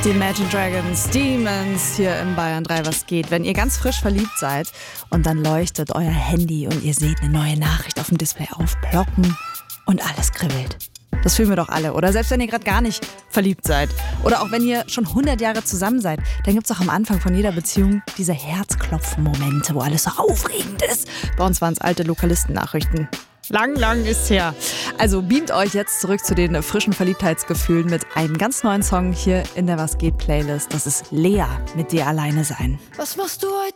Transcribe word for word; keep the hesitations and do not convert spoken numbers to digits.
Die Imagine Dragons, Demons hier in Bayern drei, was geht? Wenn ihr ganz frisch verliebt seid und dann leuchtet euer Handy und ihr seht eine neue Nachricht auf dem Display aufploppen und alles kribbelt. Das fühlen wir doch alle. Oder selbst wenn ihr gerade gar nicht verliebt seid. Oder auch wenn ihr schon hundert Jahre zusammen seid, dann gibt es auch am Anfang von jeder Beziehung diese Herzklopfen-Momente, wo alles so aufregend ist. Bei uns waren es alte Lokalisten-Nachrichten. Lang, lang ist her. Also beamt euch jetzt zurück zu den frischen Verliebtheitsgefühlen mit einem ganz neuen Song hier in der Was geht Playlist. Das ist Lea mit Dir alleine sein. Was machst du heute